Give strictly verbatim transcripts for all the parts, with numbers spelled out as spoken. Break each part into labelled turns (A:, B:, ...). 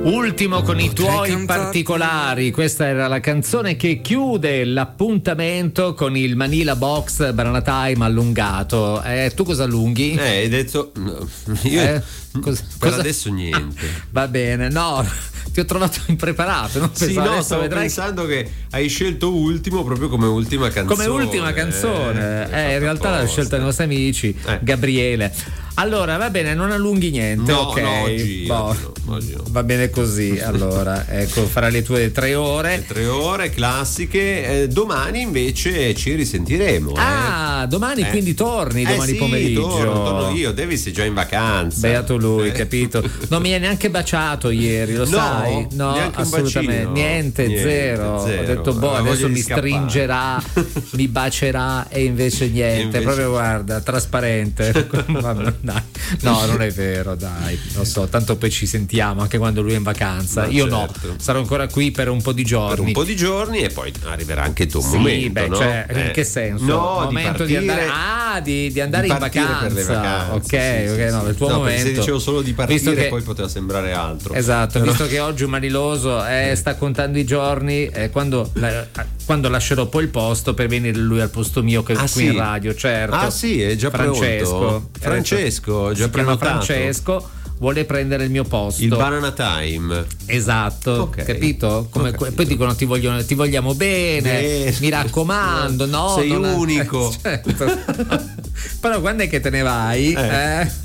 A: Ultimo con i tuoi particolari. Questa era la canzone che chiude l'appuntamento con il Manila Box Banana Time allungato. Eh, tu cosa allunghi?
B: Eh, hai detto no, io
A: eh, cosa,
B: per
A: cosa?
B: adesso niente.
A: Va bene, no, ti ho trovato impreparato. Non
B: sì, no, stavo
A: vedrai...
B: pensando che hai scelto ultimo proprio come ultima canzone.
A: Come ultima canzone. Eh, eh in realtà l'ha scelta dei nostri amici, eh. Gabriele. Allora, va bene, non allunghi niente,
B: no,
A: ok.
B: No, oggi,
A: boh,
B: oggi no, oggi no.
A: Va bene così. Allora, ecco, farai le tue tre ore.
B: Le tre ore classiche. Eh, domani invece ci risentiremo.
A: Ah,
B: eh.
A: domani
B: eh.
A: quindi torni domani
B: eh sì,
A: pomeriggio.
B: Torno, torno io, Davis è già in vacanza.
A: Beato lui,
B: eh.
A: capito? Non mi hai neanche baciato ieri, lo
B: no,
A: sai? No, assolutamente. Niente, niente zero. zero. Ho detto, boh, adesso mi scappare. stringerà, mi bacerà e invece niente. E invece... proprio guarda, trasparente. Vabbè, dai. No, non è vero, dai, lo so, tanto poi ci sentiamo anche quando lui è in vacanza.
B: Ma
A: io
B: certo.
A: no, sarò ancora qui per un po' di giorni.
B: Per un po' di giorni e poi arriverà anche il tuo
A: sì,
B: momento,
A: beh,
B: no?
A: Cioè,
B: eh.
A: in che senso?
B: No,
A: momento
B: di, partire,
A: di andare ah, di, di andare
B: di
A: in vacanza.
B: Per le vacanze.
A: Ok,
B: sì,
A: ok,
B: sì,
A: no,
B: sì.
A: il tuo
B: no,
A: momento.
B: Se dicevo solo di partire
A: che,
B: poi poteva sembrare altro.
A: Esatto,
B: Però...
A: visto che oggi un maniloso eh, sta contando i giorni, eh, quando, la, quando lascerò poi il posto per venire lui al posto mio che è
B: ah,
A: qui
B: sì?
A: in radio, certo.
B: Ah sì, è già
A: Francesco.
B: Pronto. Francesco, già
A: si chiama
B: prenotato.
A: Francesco. Vuole prendere il mio posto.
B: Il Banana Time.
A: Esatto,
B: okay.
A: Capito? Come, poi dicono ti, vogliono, ti vogliamo bene, bene, mi raccomando, no?
B: Sei
A: non
B: unico.
A: È, certo. Però quando è che te ne vai? Eh. Eh?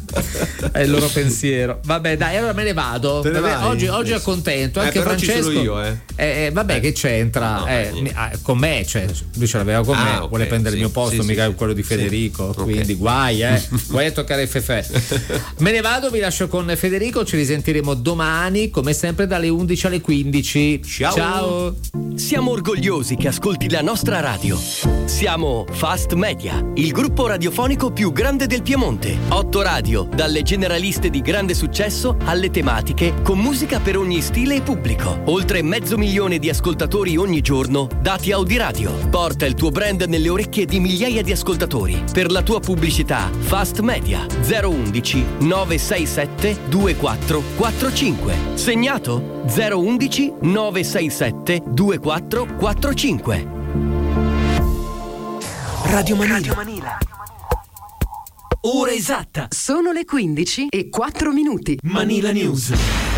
A: È il loro pensiero. Vabbè, dai, allora me ne vado.
B: Ne
A: vabbè, oggi, oggi è contento. Anche
B: eh, però
A: Francesco.
B: Ci sono io, eh.
A: Eh, vabbè, eh. che c'entra?
B: No,
A: eh, mi, ah, con me, cioè, lui ce l'aveva con
B: ah,
A: me,
B: okay,
A: vuole prendere
B: sì,
A: il mio posto,
B: sì,
A: mica
B: sì,
A: quello di Federico.
B: Sì.
A: Quindi
B: okay.
A: guai, eh. Guai a toccare Fefe. Me ne vado, vi lascio con Federico. Ci risentiremo domani, come sempre, dalle undici alle quindici.
B: Ciao.
A: Ciao.
C: Siamo orgogliosi che ascolti la nostra radio. Siamo Fast Media, il gruppo radiofonico più grande del Piemonte. Otto radio, dalle generaliste di grande successo alle tematiche, con musica per ogni stile e pubblico. Oltre mezzo milione di ascoltatori ogni giorno, dati Audiradio. Porta il tuo brand nelle orecchie di migliaia di ascoltatori. Per la tua pubblicità, Fast Media zero undici nove sei sette due quattro quattro cinque. Segnato zero undici nove sei sette due quattro quattro cinque. Radio Manila. Radio Manila. Ora esatta.
D: Sono le quindici e quattro minuti.
C: Manila News.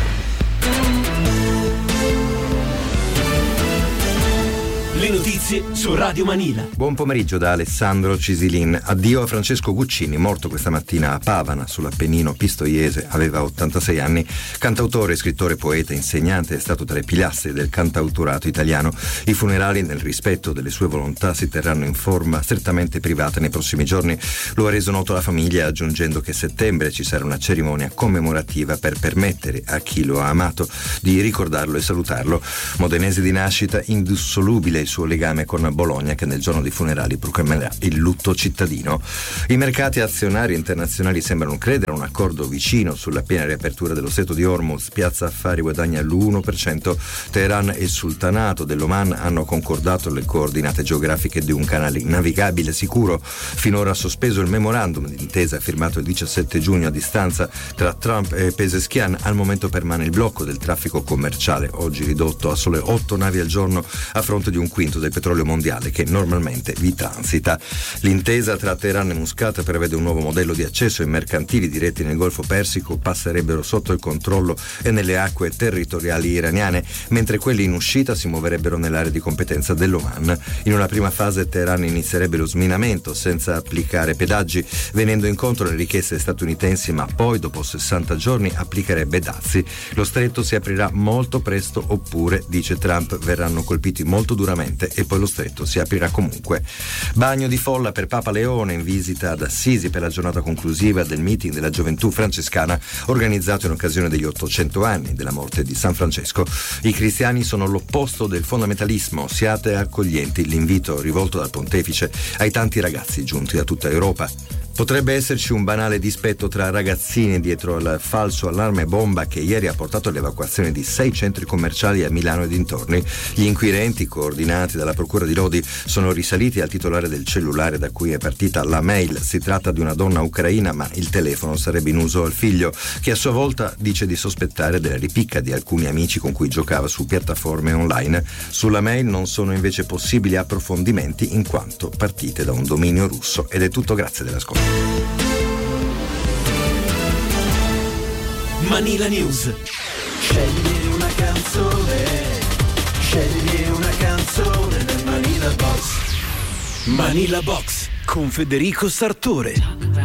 C: Le notizie su Radio Manila.
E: Buon pomeriggio da Alessandro Cisilin. Addio a Francesco Guccini, morto questa mattina a Pavana, sull'Appennino pistoiese, aveva ottantasei anni. Cantautore, scrittore, poeta, insegnante, è stato tra i pilastri del cantautorato italiano. I funerali, nel rispetto delle sue volontà, si terranno in forma strettamente privata nei prossimi giorni. Lo ha reso noto la famiglia, aggiungendo che a settembre ci sarà una cerimonia commemorativa per permettere a chi lo ha amato di ricordarlo e salutarlo. Modenese di nascita, indissolubile il suo legame con Bologna, che nel giorno dei funerali proclamerà il lutto cittadino. I mercati azionari internazionali sembrano credere a un accordo vicino sulla piena riapertura dello stretto di Hormuz. Piazza Affari guadagna l'uno per cento. Teheran e il Sultanato dell'Oman hanno concordato le coordinate geografiche di un canale navigabile sicuro. Finora sospeso il memorandum d'intesa firmato il diciassette giugno a distanza tra Trump e Pezeshkian. Al momento permane il blocco del traffico commerciale, oggi ridotto a sole otto navi al giorno a fronte di un quinto del petrolio mondiale che normalmente vi transita. L'intesa tra Teheran e Muscat prevede un nuovo modello di accesso ai mercantili diretti nel Golfo Persico passerebbero sotto il controllo e nelle acque territoriali iraniane, mentre quelli in uscita si muoverebbero nell'area di competenza dell'Oman. In una prima fase Teheran inizierebbe lo sminamento senza applicare pedaggi, venendo incontro alle richieste statunitensi, ma poi dopo sessanta giorni applicherebbe dazi. Lo stretto si aprirà molto presto oppure, dice Trump, verranno colpiti molto duramente e poi lo stretto si aprirà comunque. Bagno di folla per Papa Leone in visita ad Assisi per la giornata conclusiva del meeting della gioventù francescana organizzato in occasione degli ottocento anni della morte di San Francesco. I cristiani sono l'opposto del fondamentalismo, siate accoglienti, l'invito rivolto dal pontefice ai tanti ragazzi giunti da tutta Europa. Potrebbe esserci un banale dispetto tra ragazzini dietro al falso allarme bomba che ieri ha portato all'evacuazione di sei centri commerciali a Milano e dintorni. Gli inquirenti, coordinati dalla Procura di Lodi, sono risaliti al titolare del cellulare da cui è partita la mail. Si tratta di una donna ucraina, ma il telefono sarebbe in uso al figlio, che a sua volta dice di sospettare della ripicca di alcuni amici con cui giocava su piattaforme online. Sulla mail non sono invece possibili approfondimenti in quanto partite da un dominio russo. Ed è tutto, grazie dell'ascolto.
F: Manila News. Scegli una canzone, scegli una canzone nel Manila Box. Manila Box con Federico Sartore.